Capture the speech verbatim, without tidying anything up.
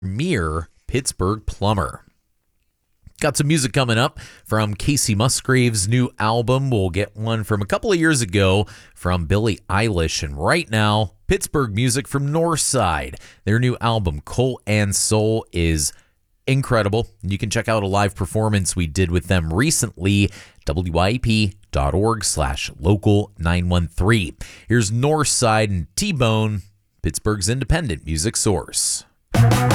Mere Pittsburgh Plumber. Got some music coming up from Casey Musgrave's new album. We'll get one from a couple of years ago from Billie Eilish. And right now, Pittsburgh music from Northside. Their new album, Coal and Soul, is incredible. You can check out a live performance we did with them recently, W I P dot org slash local nine one three. Here's Northside and T-Bone, Pittsburgh's independent music source.